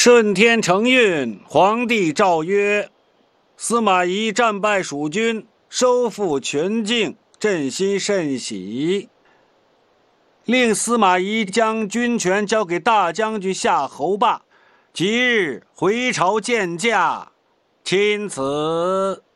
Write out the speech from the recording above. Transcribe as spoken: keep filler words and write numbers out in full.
顺天承运，皇帝诏曰：司马懿战败蜀军，收复全境，朕心甚喜。令司马懿将军权交给大将军夏侯霸，即日回朝见驾，钦此。